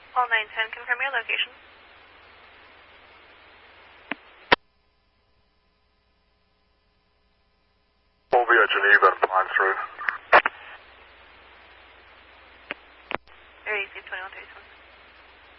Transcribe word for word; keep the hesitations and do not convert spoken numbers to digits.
All nine ten, confirm your location. We'll be at Geneva and Pines Road. Air E C twenty-one thirty-seven.